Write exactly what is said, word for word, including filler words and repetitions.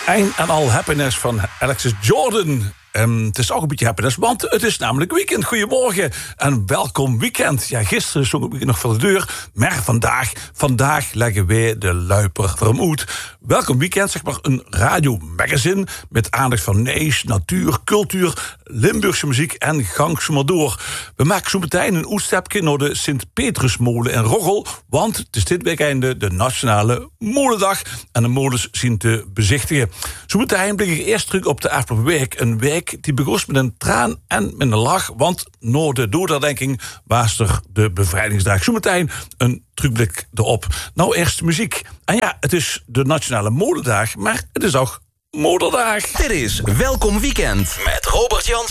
Een en al happiness van Alexis Jordan. Um, het is ook een beetje happiness, want het is namelijk weekend. Goedemorgen en welkom weekend. Ja, gisteren stond het weekend nog voor de deur, maar vandaag, vandaag leggen wij de luiper vermoed. Welkom weekend, zeg maar een radiomagazine met aandacht van neus, natuur, cultuur, Limburgse muziek en gang zo maar door. We maken zo meteen een oestapje naar de Sint-Petrusmolen in Roggel, want het is dit weekend de Nationale Molendag en de molens zien te bezichtigen. Zo meteen blik ik eerst terug op de afgelopen week, een week die begon met een traan en met een lach, want na de doordenking was er de bevrijdingsdag. Zometeen een terugblik erop. Nou, eerst muziek. En ja, het is de Nationale Molendag, maar het is ook Moederdag. Dit is Welkom Weekend met Robert Jan.